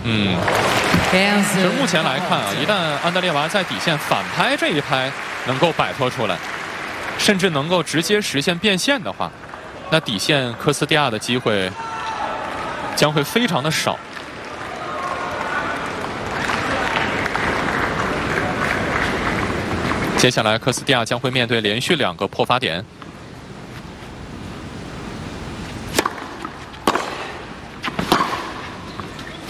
其实目前来看啊，一旦安德烈娃在底线反拍这一拍能够摆脱出来，甚至能够直接实现变线的话，那底线科斯蒂亚的机会将会非常的少。接下来科斯蒂亚将会面对连续2个破发点。